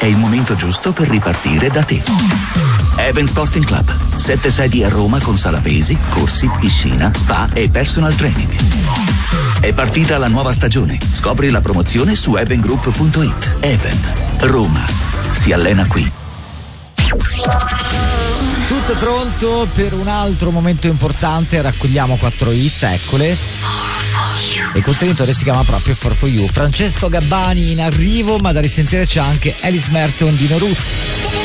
è il momento giusto per ripartire da te. Even Sporting Club, 7 sedi a Roma con sala pesi, corsi, piscina, spa e personal training. È partita la nuova stagione. Scopri la promozione su evengroup.it. Even, Roma, si allena qui. Tutto pronto per un altro momento importante, raccogliamo 4 hit, eccole. E il contenitore si chiama proprio For For You. Francesco Gabbani in arrivo, ma da risentire c'è anche Alice Merton, Dino Ruzzi.